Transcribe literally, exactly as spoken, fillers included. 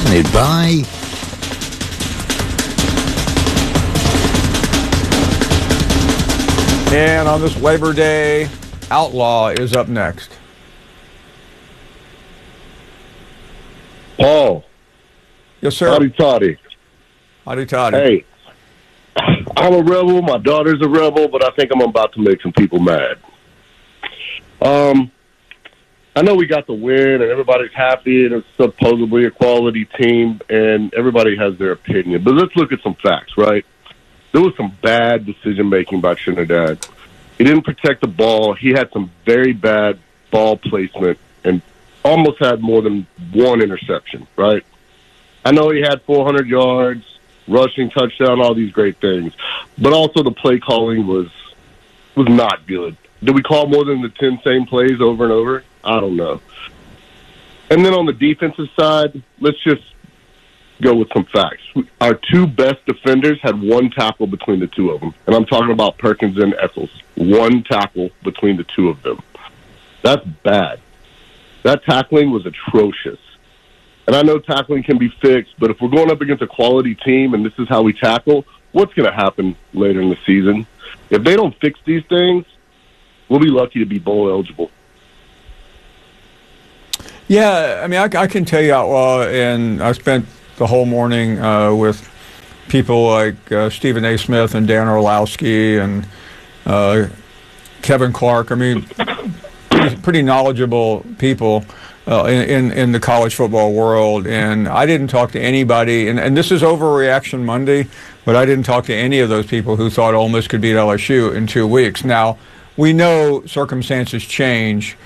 Presented by... And on this Labor Day, Outlaw is up next. Paul. Yes, sir. Howdy, toddy. Howdy, toddy. Hey, I'm a rebel. My daughter's a rebel, but I think I'm about to make some people mad. Um, I know we got the win, and everybody's happy, and it's supposedly a quality team, and everybody has their opinion. But let's look at some facts, right? There was some bad decision-making by Trinidad. He didn't protect the ball. He had some very bad ball placement and almost had more than one interception, right? I know he had four hundred yards, rushing touchdown, all these great things. But also the play calling was was not good. Did we call more than the ten same plays over and over? I don't know. And then on the defensive side, let's just go with some facts. Our two best defenders had one tackle between the two of them. And I'm talking about Perkins and Eccles. One tackle between the two of them. That's bad. That tackling was atrocious. And I know tackling can be fixed, but if we're going up against a quality team and this is how we tackle, what's going to happen later in the season? If they don't fix these things, we'll be lucky to be bowl eligible. Yeah, I mean, I, I can tell you, uh, and I spent the whole morning uh, with people like uh, Stephen A. Smith and Dan Orlowski and uh, Kevin Clark. I mean, pretty, pretty knowledgeable people uh, in, in, in the college football world. And I didn't talk to anybody, and, and this is Overreaction Monday, but I didn't talk to any of those people who thought Ole Miss could beat L S U in two weeks. Now, we know circumstances change.